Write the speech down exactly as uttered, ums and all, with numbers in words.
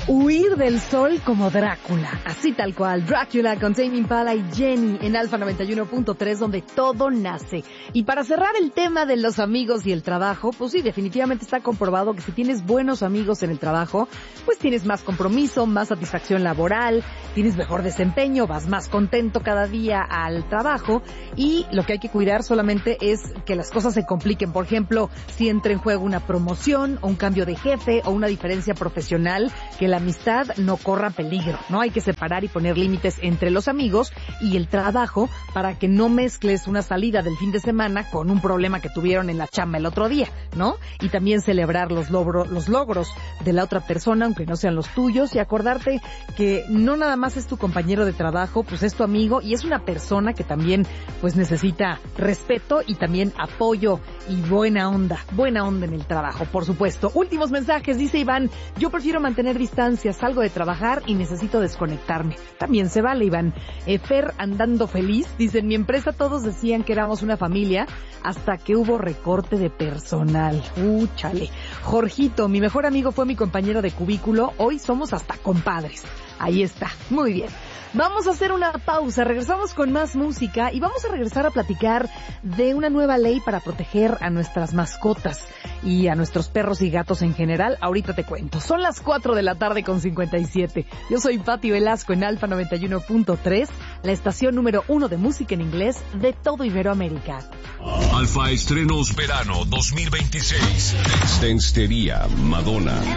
Huir del sol como Drácula, así tal cual. Drácula con Tame Impala y Jenny en Alfa noventa y uno punto tres, donde todo nace. Y para cerrar el tema de los amigos y el trabajo, pues sí, definitivamente está comprobado que si tienes buenos amigos en el trabajo, pues tienes más compromiso, más satisfacción laboral, tienes mejor desempeño, vas más contento cada día al trabajo, y lo que hay que cuidar solamente es que las cosas se compliquen. Por ejemplo, si entra en juego una promoción o un cambio de jefe o una diferencia profesional, que la amistad no corra peligro, ¿no? Hay que separar y poner límites entre los amigos y el trabajo para que no mezcles una salida del fin de semana con un problema que tuvieron en la chamba el otro día, ¿no? Y también celebrar los logros, los logros de la otra persona, aunque no sean los tuyos, y acordarte que no nada más es tu compañero de trabajo, pues es tu amigo y es una persona que también pues necesita respeto y también apoyo y buena onda, buena onda en el trabajo, por supuesto. Últimos mensajes, dice Iván: yo prefiero mantener distancia, salgo de trabajar y necesito desconectarme. También se vale, Iván. Eh, Fer, andando feliz, dice: en mi empresa todos decían que éramos una familia hasta que hubo recorte de personal. Uh, chale. Jorgito, mi mejor amigo fue mi compañero de cubículo, hoy somos hasta compadres. Ahí está, muy bien. Vamos a hacer una pausa, regresamos con más música y vamos a regresar a platicar de una nueva ley para proteger a nuestras mascotas y a nuestros perros y gatos en general. Ahorita te cuento. Son las cuatro de la tarde con cincuenta y siete. Yo soy Pati Velasco en Alfa noventa y uno punto tres, la estación número uno de música en inglés de todo Iberoamérica. Alfa Estrenos Verano dos mil veintiséis. Dance Madonna.